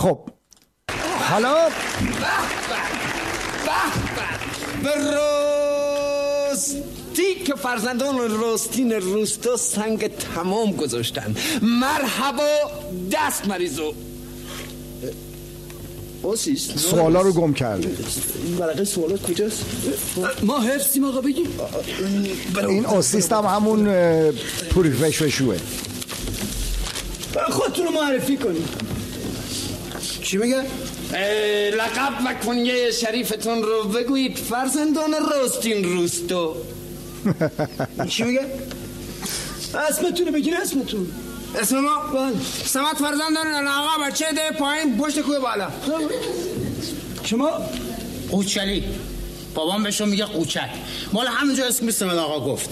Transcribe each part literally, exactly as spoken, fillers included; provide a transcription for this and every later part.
خب حالا به راستی که فرزندان راستین روستا سنگ تمام گذاشتن. مرحبا دست مریضو. آسیست سوالا رو گم کرده. این ورقه سوالات کجاست؟ ما حفظیم آقا بگیم. این آسیست هم همون پوریفشوشوه. خودتون رو معرفی کنید. چی میگه؟ لقب و کنیه شریفتون رو بگویید فرزندان راستین روستو. چی میگه؟ اسمتون رو بگین. اسمتون. اسم ما؟ بله. سمت فرزندان آقا بچه ده پایین پشت کوه بالا. شما؟ قوچلی. بابام بهشون میگه قوچک. مال همونجا اسم سمت آقا گفت.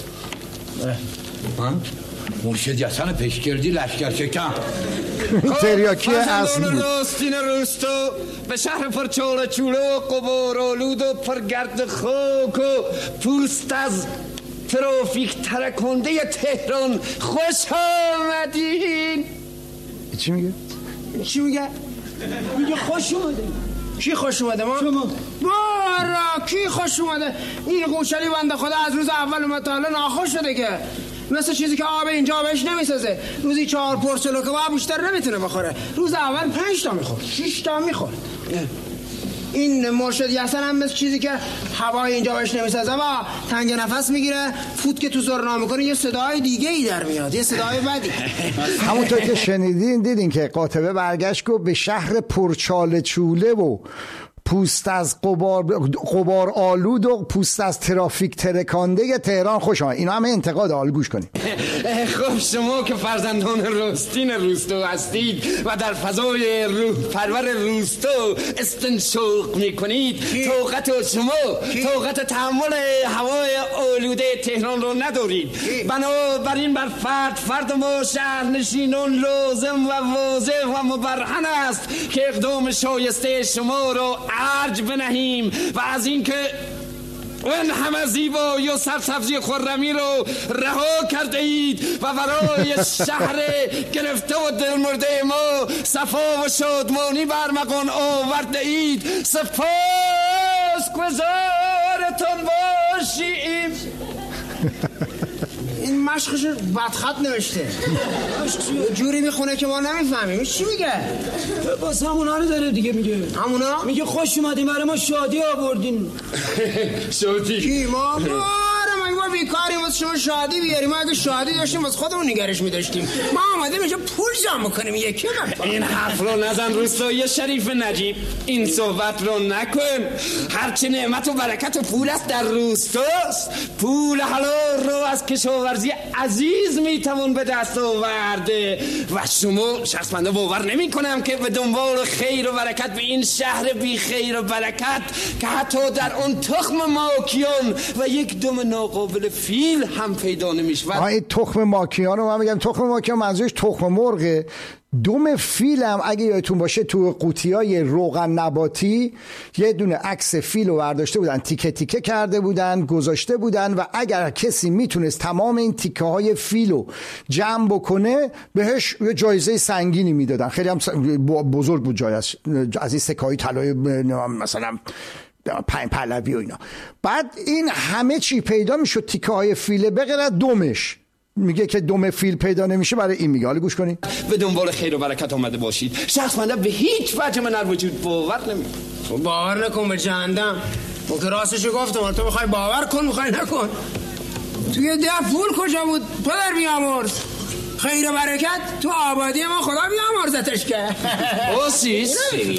من؟ مرشد یسن پیشگردی لشکر شکن. تریاکی اصلی بود. راستین روستو به شهر پرچول چوله و قبار آلود و پرگرد خاک و پوست از ترافیک ترکنده تهران خوش آمدین. چی میگه؟ چی میگه؟ میگه خوش اومده. کی خوش اومده ما؟ شما. بارا کی خوش اومده؟ این قوچلی بنده خدا از روز اول اومد تا حالا ناخوش شده که مثل چیزی که آب اینجا بهش نمیسازه. روزی چهار پرسلو که آب بیشتر نمیتونه بخوره. روز اول پنج تا میخورد، شش تا میخورد. این مرشد یسن هم مثل چیزی که هوای اینجا بهش نمیسازه و تنگ نفس میگیره، فوت که تو زرنا میکنه یه صدای دیگه ای در میاد، یه صدای بدی. همونطور که شنیدین دیدین که قاطبه برگشت گفت به شهر پرچاله چوله و پوست از قبار قبار آلود و پوست از ترافیک ترکانده تهران خوش آمد. اینا همه انتقاد حال گوش کنید. خب شما که فرزندان راستین روستو هستید و در فضای روح پرور روستو استنشاق میکنید، طاقت شما طاقت تحمل هوای آلوده تهران رو ندارید. بنابراین بر فرد فرد ما شهرنشینان لازم و واضح و مبرهن است که اقدام شایسته شما رو ارج بنهیم و از اینکه اون همه زیبایی و سرسبزی خرمی رو رها کرده اید و برای شهر گرفته و دلمرده ما صفا و شادمانی برمغان آورده اید. سپاس گزارتون باشیم. این مشقش بدخط نوشته، جوری میخونه که ما نمیفهمیم. چی میگه؟ باز همونا رو داره دیگه. میگه همونا؟ میگه خوش اومدیم برای ما شادی آوردین. شادی؟ کی ما؟ باره ما ما بیکاریم واسه شما شادی بیاریم. ما اگه شادی داشتیم واسه خودمون نگرش میداشتیم. ما آمدیم اینجا پول جمع کنیم. یکی من این حرف رو نزن روستایی شریف نجیب. این صحبت رو نکن. هرچه نعمت و برکت و پول است در روستاست. پول حلال رو از کشاورزی عزیز میتوان به دست آورده و شما شخص بنده باور نمی کنم که به دنبال خیر و برکت به این شهر بی خیر و برکت که حتی در اون تخم ماکیان و یک دم ناقابل فیل هم پیدا نمیشه. این تخم ماکیان رو من میگم تخم ماکیان منظورش تخم مرغه. دم فیل هم اگه یادتون باشه تو قوطیای روغن نباتی یه دونه عکس فیل رو برداشته بودن، تیکه تیکه کرده بودن گذاشته بودن و اگر کسی میتونست تمام این تیکه های فیل رو جمع بکنه بهش یه جایزه سنگینی میدادن. خیلی هم بزرگ بود جایزه، از این سکه‌های طلای مثلا پنج پهلوی و اینا. بعد این همه چی پیدا میشد تیکه های فیله به غیر از دمش. میگه که دم فیل پیدا نمیشه برای این میگه. حالا گوش کنید. به دنبال خیر و برکت آمده باشید. شخص بنده به هیچ وجه من وجود باور نمی باور نکن به جهنم. ما که راستشو گفتم تو میخوای باور کن میخوای نکن. توی ده پول کجا بود پدر بیامرز؟ خیر و برکت تو آبادی ما خدا بیامرزتش که. اوسیس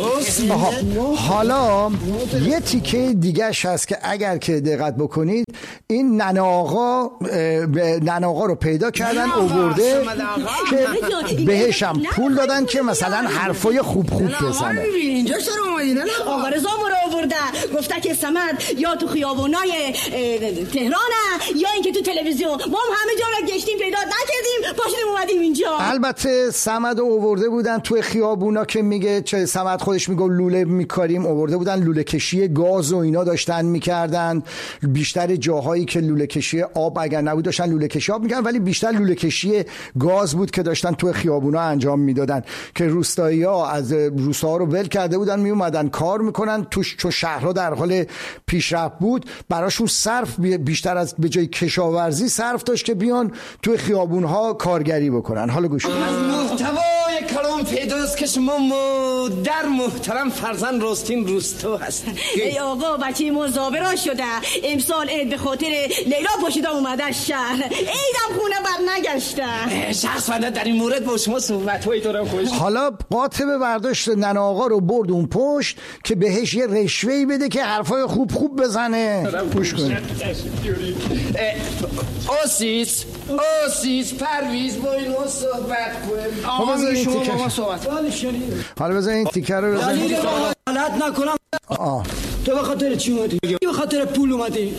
حالا یه تیکه دیگهش هست که اگر که دقت بکنید این ننه آقا ننه آقا رو پیدا کردن آورده که بهش هم پول دادن که مثلا حرفای خوب خوب بزنه. اینجا چرا اومدی؟ نه آقا رضا ما رو آورده گفته که سمد یا تو خیابونای تهرانه یا اینکه تو تلویزیون. ما هم همه جا رو گشتیم پیدا نکردیم پاشدیم اومدیم اینجا. البته سمد رو آورده بودن توی خیابونا که میگه چه سمد خودش میگه لوله میکاریم، آورده بودن لوله کشی گاز و اینا داشتن میکردن. بیشتر جاهایی که لوله کشی آب اگر نبود داشتن لوله کشی آب می‌کردن، ولی بیشتر لوله کشی گاز بود که داشتن تو خیابونا انجام میدادن که روستایی‌ها از روستاها رو ول کرده بودن، می اومدن کار میکنن توش، چون شهرها در حال پیشرفت بود براشون صرف بیشتر از به جای کشاورزی صرف داشت که بیان تو خیابون‌ها کارگری بکنن. حالا گوش کنید. از محتوای کلام پیداست که شما در محترم فرزند راستین روستو هستن. ای آقا بچه ما زابرا شده، امسال عید به خاطر لیلا پاشیدم اومده شهر، عیدم خونه بر نگشته. شخص در این مورد با شما صحبت‌هایی دارم خوش. حالا قاطب برداشت ننه آقا رو برد اون پشت که بهش یه رشوه‌ای بده که حرفای خوب خوب بزنه. گوش کن. آسیس آسیس پرویز با اینو صحبت کنیم. آقا بذارین شما با ما صحبت. حالا بذار این تیکر رو بزنیم. غلط نکنم. آه. تو به خاطر چی اومدی؟ به خاطر پول اومدی؟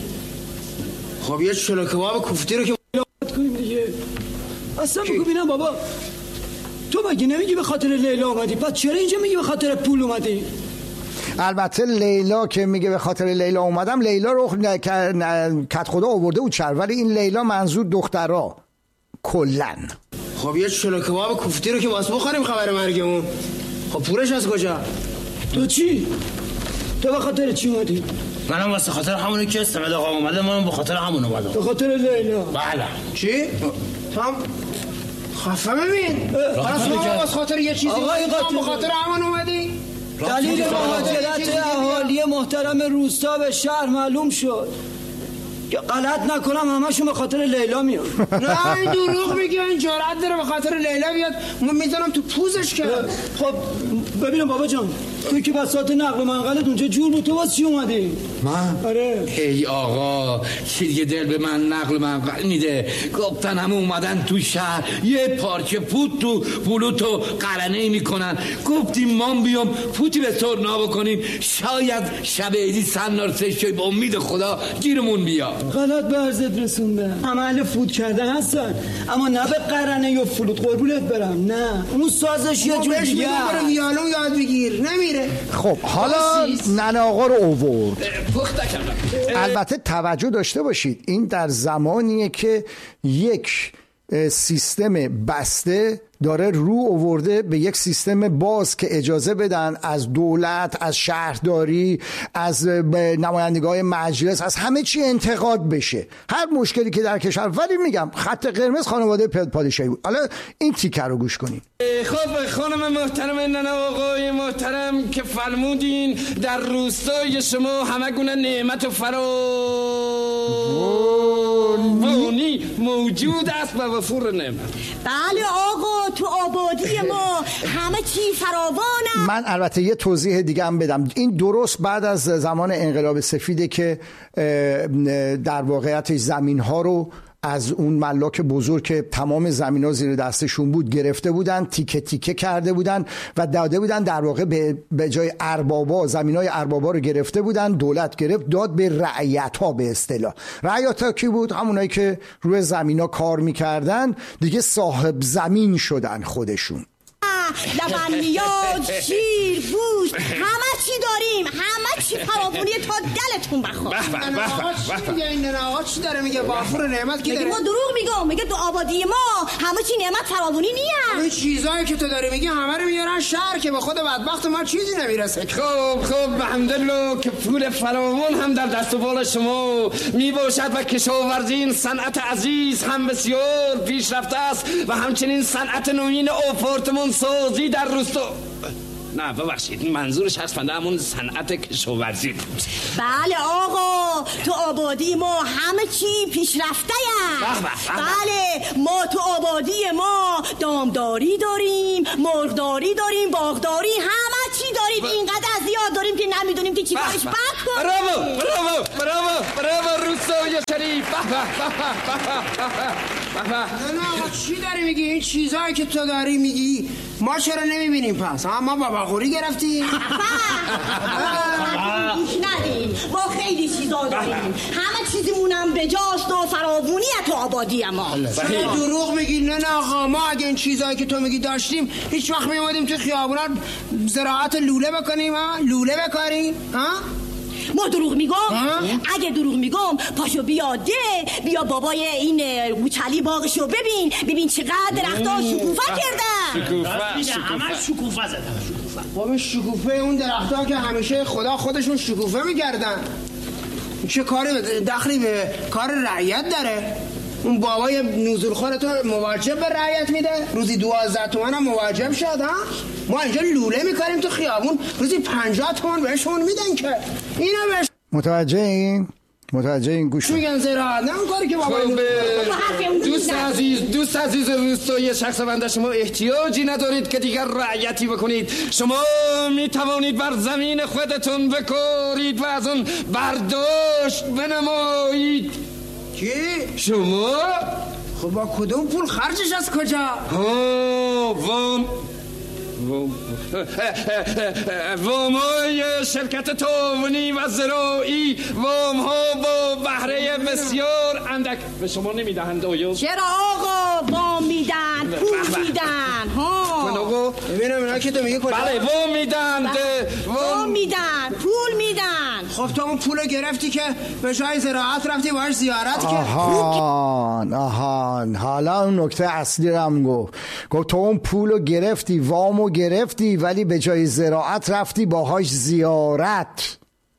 خب یه چلو کباب کوفتی رو که لعنت کنیم دیگه. اصلا بگو ببینم بابا، تو مگه نمیگی به خاطر لیلا اومدی؟ پس چرا اینجا میگی به خاطر پول اومدی؟ البته لیلا که میگه به خاطر لیلا اومدم، لیلا رو کت خدا آورده بود چر، ولی این لیلا منظور دخترها کلن. خب یه چلو کباب کوفتی رو که واسه بخوریم خبر مرگمون. خب پولش از کجا؟ تو چی؟ تو به خاطر چی اومدی؟ منم واسه خاطر همونی که استمد آقا اومده، منم به خاطر همون اومدم. به خاطر لیلا. بله. چی؟ تام خفه ببین. حالا شما واسه خاطر یه چیزی به خاطر همون اومدی؟ دلیل مهاجرت اهالی محترم روستا به شهر معلوم شد. که غلط نکنم همشون به خاطر لیلا میاد. نه این دروغ میگه، این جرأت داره به خاطر لیلا بیاد، من میزنم تو پوزش که. خب ببینم بابا جان، توی که بساط نقل منقلت اونجا جور بود، تو واسه چی اومدی؟ من؟ آره. ای آقا چی دیگه دل به من نقل منقل میده؟ گفتن همه اومدن تو شهر یه پارچه پوت تو پولوتو قرنه میکنن، گفتیم ما بیام پوتی به سرنا بکنیم، شاید شب عیدی سنار سشوی با امید خدا گیرمون بیاد. غلط به عرضت رسونده، همه اهل فوت کردن هستن، اما نه به قرنه یا فلوت، قربونت برم، نه اون سازش یه جور دیگه برای ویالون یاد بگیر نمیره. خب حالا ننه آقا رو اوورد. پخته کردم. البته توجه داشته باشید این در زمانیه که یک سیستم بسته داره رو آورده به یک سیستم باز که اجازه بدن از دولت، از شهرداری، از نمایندگان مجلس، از همه چی انتقاد بشه، هر مشکلی که در کشور. ولی میگم خط قرمز خانواده پادشاهی بود. حالا این تیکر رو گوش کنید. خب خانم محترم، ننه آقای محترم که فرمودین در روستای شما همه گونه نعمت و فراوانی موجود است و وفور نعمت. بله آقا، تو آبادی ما همه چی فراوانه. من البته یه توضیح دیگه هم بدم. این درست بعد از زمان انقلاب سفیده که در واقعیت زمین ها رو از اون ملاک بزرگ که تمام زمین ها زیر دستشون بود گرفته بودن، تیکه تیکه کرده بودن و داده بودن، در واقع به, به جای اربابا، زمین های اربابا رو گرفته بودن، دولت گرفت داد به رعیت ها. به اصطلاح رعیت ها کی بود؟ همونایی که روی زمین ها کار میکردن دیگه صاحب زمین شدن خودشون. لبنیات، شیر، گوشت، همه چی داریم، همه چی فراوانی تا دلتون بخواد. آقا چی میگه این نه آقا چی داره میگه؟ وافور نعمت کی داره؟ ما دروغ میگم، میگه تو آبادی ما همه چی نعمت فراوانی نیست. این چیزایی که تو داری میگی همه رو میارن شهر که به خود بدبخت ما چیزی نمیرسه. خب خب الحمدلله که پول فراوان هم در دست و بال شما میباشد و کشاورزی این صنعت عزیز هم بسیار پیشرفته است و همچنین صنعت نوین آپارتمان سازی در روستا. نه ببخشید منظورش هست فنده همون صنعت کشاورزی بود. بله آقا، تو آبادی ما همه چی پیشرفته است. بله ما تو آبادی ما دامداری داریم، مرغداری داریم، باغداری، همه چی داریم. اینقدر از زیاد داریم که نمیدونیم که چی کارش بد کنیم. براو براو براو براو روستای شریف. نه نه آقا چی داری میگی؟ این چیزایی که تو داری میگی ما چرا نمیبینیم پس؟ ما بابا خوری گرفتیم؟ گوش ندیم، ما خیلی چیزا داریم، همه چیزمونم بجاست و فراوونیه تو آبادی ما. چرا دروغ میگی؟ نه نه آقا، ما اگه این چیزایی که تو میگی داشتیم هیچ وقت میومدیم تو خیابونا زراعت لوله بکنیم؟ ها؟ لوله بکاریم؟ ها؟ ما دروغ میگم؟ اگه دروغ میگم پاشو بیا ده بیا بابای این گوچلی باغشو ببین ببین چقدر درخت‌ها شکوفه کردن. شکوفه همه شکوفه زدن. بابا شکوفه اون درخت‌ها که همیشه خدا خودشون شکوفه می‌کردن. چه کاری دخلی به کار رعیت داره؟ اون بابای نزولخور تو مواجب به رعیت میده؟ روزی دوازده تومن هم مواجب شد ها؟ ما اینجا لوله میکنیم تو خیابون روزی پنجاه تومن بهشون میدن که اینو بهش متوجه این؟ متوجه این گوش میگن زراعت نه اون کاری که بابا دوست عزیز دوست عزیز روستایی شخص بنده شما احتیاجی ندارید که دیگر رعیتی بکنید. شما میتوانید بر زمین خودتون بکارید و از اون برداشت بنمایید. کی؟ شما؟ خب با کدوم پول خرجش از کجا؟ ها وام وامای شرکت تعاونی و زراعی وام ها با بهره بسیار اندک به شما نمیدهند آیا؟ چرا آقا وام میدن پول میدن ها؟ من آقا ببینم اینا که تو میگه کجا؟ بله وام میدن وام میدن پول میدن. خب تو اون پول گرفتی که به جای زراعت رفتی باش زیارت که آهان آهان حالا اون نکته اصلی رو هم گفت گفت تو اون پولو گرفتی وامو گرفتی ولی به جای زراعت رفتی باهاش زیارت.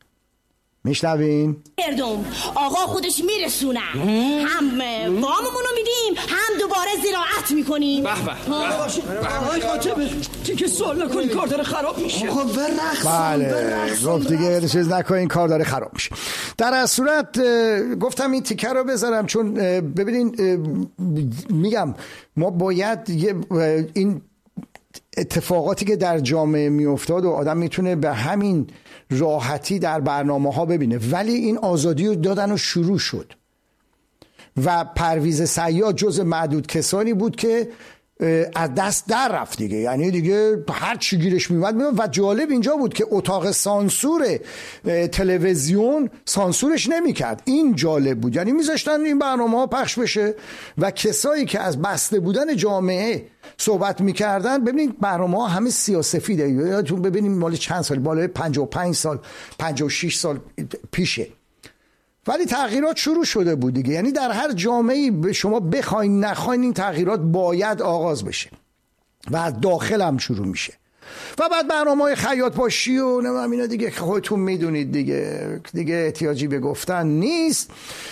میشنوین؟ گردم آقا خودش میرسونن هم واممونو میدیم هم دوباره زراعت میکنیم. به به آقای خاطبه که سوال نکنی کار داره خراب میشه. خب برقص بله گفت دیگه چیز نکنین کار داره خراب میشه. در از صورت گفتم این تیکه رو بذارم چون ببینین میگم ما باید یه این اتفاقاتی که در جامعه میافتاد و آدم میتونه به همین راحتی در برنامه ها ببینه ولی این آزادی رو دادن و شروع شد و پرویز صیاد جز معدود کسانی بود که از دست در رفت دیگه. یعنی دیگه هر چی گیرش میومد میومد و جالب اینجا بود که اتاق سانسور تلویزیون سانسورش نمیکرد. این جالب بود یعنی میذاشتن این برنامه ها پخش بشه و کسایی که از بسته بودن جامعه صحبت میکردن. ببینید برنامه ها همه سیاه‌سفیده یادتون ببینید مال چند سال بالای پنجاه و پنج سال پنجاه و شش سال پیشه ولی تغییرات شروع شده بود دیگه. یعنی در هر جامعه‌ای به شما بخواین نخواین این تغییرات باید آغاز بشه و از داخل هم شروع میشه و بعد برنامه‌های خیاط باشی و نمیدونم اینا دیگه خودتون میدونید دیگه دیگه احتیاجی به گفتن نیست.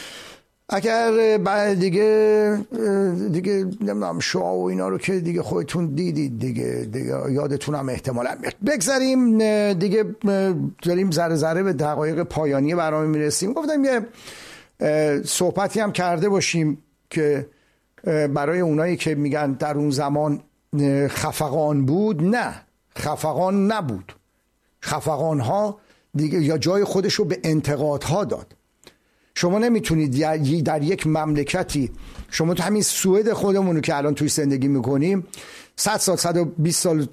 اگر بعد دیگه دیگه نمیدونم شاه و اینا رو که دیگه خودتون دیدید دیگه دیگه یادتون هم احتمالاً میاد. بگذاریم دیگه داریم ذره ذره به دقایق پایانی برنامه میرسیم. گفتم یه صحبتی هم کرده باشیم که برای اونایی که میگن در اون زمان خفقان بود، نه خفقان نبود. خفقان ها دیگه یا جای خودش رو به انتقادها داد. شما نمیتونید در یک مملکتی، شما تو همین سوئد خودمونو که الان توی زندگی میکنیم صد سال صد و بیست سال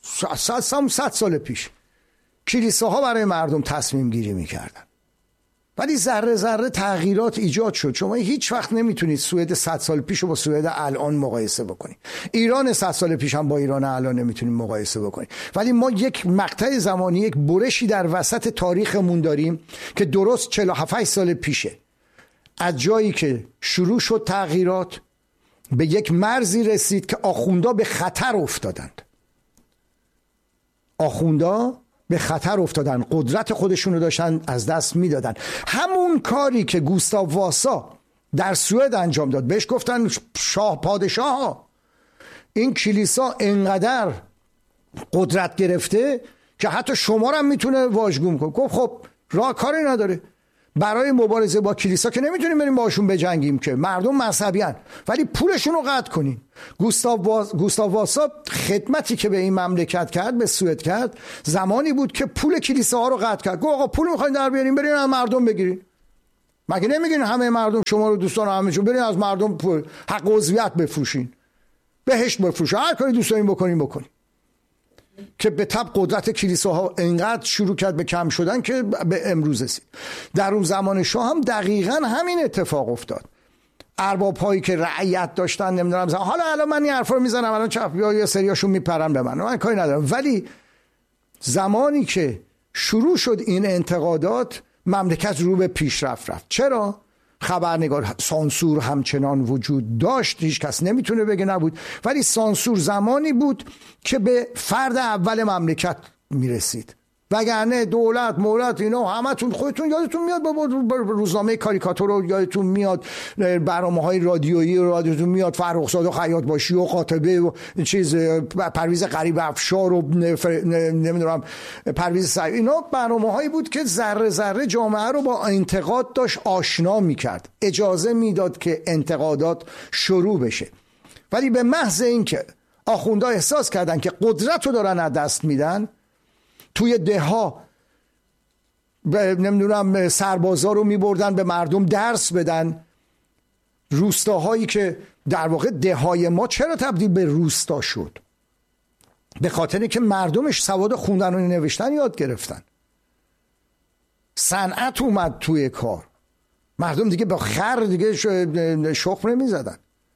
صد سال پیش کلیساها برای مردم تصمیم گیری میکردن ولی ذره ذره تغییرات ایجاد شد. شما هیچ وقت نمیتونید سوئد صد سال پیش رو با سوئد الان مقایسه بکنید. ایران صد سال پیش هم با ایران الان نمیتونید مقایسه بکنید. ولی ما یک مقطع زمانی، یک برشی در وسط تاریخمون داریم که درست چهل و هفت سال پیشه. از جایی که شروع شد تغییرات به یک مرزی رسید که آخوندا به خطر افتادند. آخوندا به خطر افتادن، قدرت خودشون رو داشتن از دست میدادن. همون کاری که گوستاو واسا در سوئد انجام داد، بهش گفتن شاه پادشاه ها. این کلیسا انقدر قدرت گرفته که حتی شما رو هم میتونه واژگون کنه. گفت خب راه کاری نداره، برای مبارزه با کلیسا که نمیتونیم بریم باشون بجنگیم که مردم مذهبی هن، ولی پولشون رو قطع کنیم. گوستاو واس... گوستاو واسا خدمتی که به این مملکت کرد، به سوئد کرد، زمانی بود که پول کلیساها رو قطع کرد. گفت آقا پول میخواین در بیارین برین از مردم بگیرین. مگه نمیگین همه مردم شما رو دوستان همه چون برین از مردم پول حق عضویت بفروشین، بهشت بفروشین، هر کاری دوست دارین بکنین بکنین. که به تبع قدرت کلیساها انقدر شروع کرد به کم شدن که به امروز رسید. در اون زمان شاه هم دقیقاً همین اتفاق افتاد. ارباب هایی که رعیت داشتن نمیدونم زن. حالا الان من این حرفا رو میزنم، الان چپیا یا سریاشون میپرن به من، من کاری ندارم. ولی زمانی که شروع شد این انتقادات، مملکت رو به پیشرفت رفت. چرا؟ خبرنگار، سانسور همچنان وجود داشت، هیچ کس نمیتونه بگه نبود، ولی سانسور زمانی بود که به فرد اول مملکت میرسید. وگرنه دولت مولت اینا همتون خودتون یادتون میاد، بابا روزنامه کاریکاتور رو یادتون میاد، برنامه‌های رادیویی رو یادتون میاد، فرخزاد و خیاط باشی و قاطبه و چیز پرویز غریب افشار و نمیدونم پرویز سعید، اینا برنامه‌هایی بود که ذره ذره جامعه رو با انتقاد داشت آشنا میکرد، اجازه میداد که انتقادات شروع بشه. ولی به محض اینکه آخوندها احساس کردن که قدرت رو دارن از دست میدن، توی ده ها نمیدونم سربازا رو میبردن به مردم درس بدن. روستاهایی که در واقع ده های ما چرا تبدیل به روستا شد؟ به خاطر که مردمش سواد خوندن و نوشتن یاد گرفتن، صنعت اومد توی کار، مردم دیگه با خر دیگه شخم نمیزدن.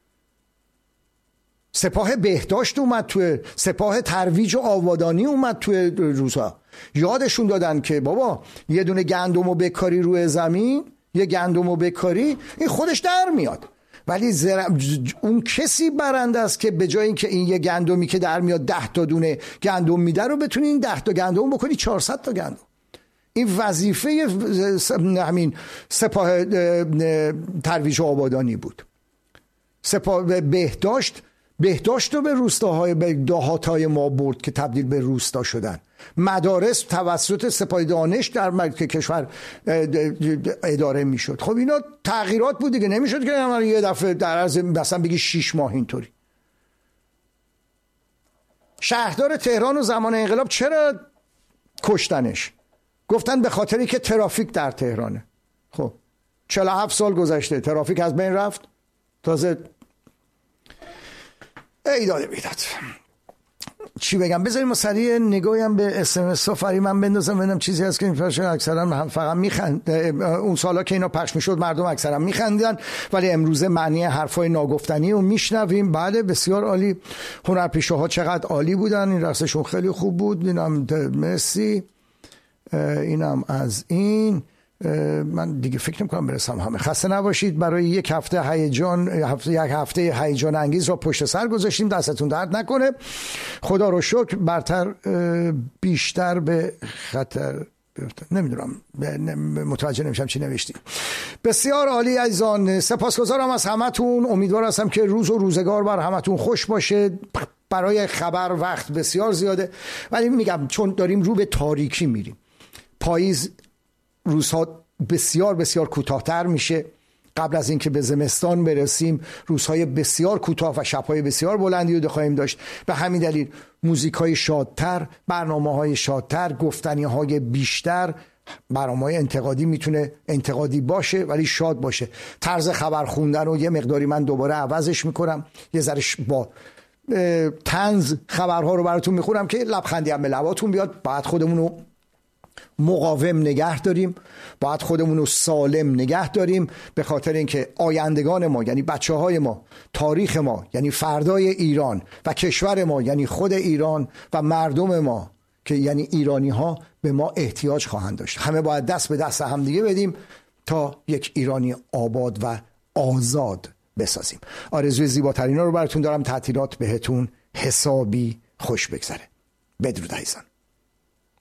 سپاه بهداشت اومد توی، سپاه ترویج و آبادانی اومد توی روزها. یادشون دادن که بابا یه دونه گندمو بکاری روی زمین، یه گندمو بکاری، این خودش در میاد. ولی زر... اون کسی برنده است که به جای اینکه این یه گندمی که در میاد ده تا دونه گندم میده رو بتونی این ده تا گندم بکنی چهارصد تا گندم. این وظیفه همین سپاه ترویج و آبادانی بود. سپاه بهداشت بهداشت رو به روستاهای به دهاتای ما برد که تبدیل به روستا شدن. مدارس توسط سپاه دانش در کشور اداره میشد. خب اینا تغییرات بود دیگه، نمیشد که یه دفعه در عرض مثلا بگی شیش ماه اینطوری. شهردار تهران و زمان انقلاب چرا کشتنش؟ گفتن به خاطری که ترافیک در تهرانه. خب چهل و هفت سال گذشته، ترافیک از بین رفت، تازه ای داده بیداد. چی بگم؟ بذاریم ما سریع نگاهی هم به اس ام اس ها فری من بندازم ببینم چیزی هست که این پرشن اکثرا فقط میخند. اون سالا که اینا پخش میشد مردم اکثرا میخندیدن، ولی امروزه معنی حرفای ناگفتنی رو میشنویم. بله بسیار عالی، هنرپیشه ها چقدر عالی بودن، این رقصشون خیلی خوب بود. اینم مرسی، اینم از این. من دیگه فکر نمی‌کنم برسم همه. خسته نباشید. برای یک هفته هیجان هفته یک هفته هیجان انگیز رو پشت سر گذاشتیم، دستتون درد نکنه. خدا رو شکر برتر بیشتر به خطر نمیدونم متوجه نمیشم چی نوشتیم. بسیار عالی عزیزان، سپاسگزارم از همتون. امیدوار هستم که روز و روزگار بر همتون خوش باشه. برای خبر وقت بسیار زیاده، ولی میگم چون داریم رو به تاریکی میریم، پاییز روزها بسیار بسیار کوتاه‌تر میشه. قبل از اینکه به زمستان برسیم روزهای بسیار کوتاه و شبهای بسیار بلندی رو خواهیم داشت. به همین دلیل موزیک‌های شادتر، برنامه‌های شادتر، گفتنی‌های بیشتر. برنامه‌های انتقادی میتونه انتقادی باشه ولی شاد باشه. طرز خبر خوندن رو یه مقداری من دوباره عوضش میکنم، یه ذره با طنز خبرها رو براتون میخونم که لبخندی هم به لباتون بیاد. بعد خودمون رو مقاوم نگه داریم، باید خودمون رو سالم نگه داریم، به خاطر اینکه آیندگان ما یعنی بچه های ما، تاریخ ما یعنی فردای ایران و کشور ما یعنی خود ایران و مردم ما که یعنی ایرانی ها به ما احتیاج خواهند داشت. همه باید دست به دست هم دیگه بدیم تا یک ایرانی آباد و آزاد بسازیم. آرزوی زیباترین رو براتون دارم. تعطیلات بهتون حسابی خوش بگذره. بدرود عزیزان.